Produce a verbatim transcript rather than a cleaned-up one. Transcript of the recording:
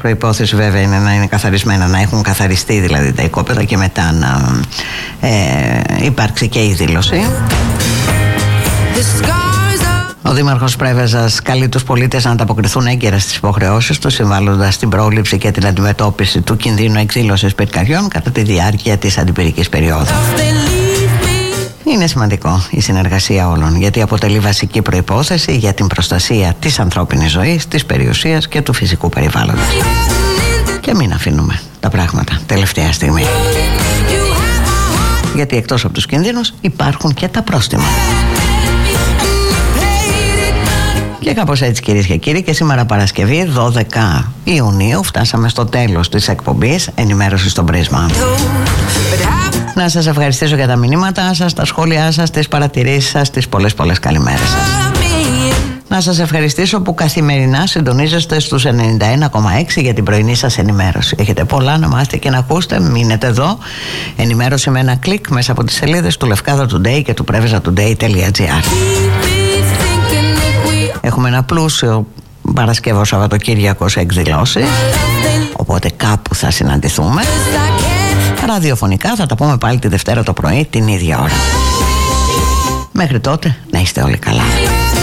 προϋπόθεση βέβαια είναι να είναι καθαρισμένα, να έχουν καθαριστεί δηλαδή τα οικόπεδα και μετά να ε, υπάρξει και η δήλωση. Ο Δήμαρχος Πρέβεζας καλεί τους πολίτες να ανταποκριθούν έγκαιρα στις υποχρεώσεις τους, συμβάλλοντας στην πρόληψη και την αντιμετώπιση του κινδύνου εκδήλωσης πυρκαγιών κατά τη διάρκεια της αντιπυρικής περίοδου. Είναι σημαντικό η συνεργασία όλων, γιατί αποτελεί βασική προϋπόθεση για την προστασία της ανθρώπινης ζωής, της περιουσίας και του φυσικού περιβάλλοντος. Και μην αφήνουμε τα πράγματα τελευταία στιγμή, γιατί εκτός από τους κινδύνους υπάρχουν και τα πρόστιμα. Και κάπως έτσι, κυρίες και κύριοι, και σήμερα Παρασκευή δώδεκα Ιουνίου φτάσαμε στο τέλος της εκπομπής Ενημέρωση στο Πρίσμα. Να σας ευχαριστήσω για τα μηνύματά σας, τα σχόλιά σας, τις παρατηρήσεις σας, τις πολλές πολλές καλημέρες σας. Να σας ευχαριστήσω που καθημερινά συντονίζεστε στους ενενήντα ένα κόμμα έξι για την πρωινή σας ενημέρωση. Έχετε πολλά να μάθετε και να ακούσετε, μείνετε εδώ. Ενημέρωση με ένα κλικ μέσα από τις σελίδες του Λευκάδα Today και του πρέβεζα τουντέι τελεία τζι άρ. Έχουμε ένα πλούσιο Παρασκευό Σαββατοκύριακο σε εκδηλώσεις, οπότε κάπου θα συναντηθούμε. Ραδιοφωνικά θα τα πούμε πάλι τη Δευτέρα το πρωί την ίδια ώρα. Μέχρι τότε να είστε όλοι καλά.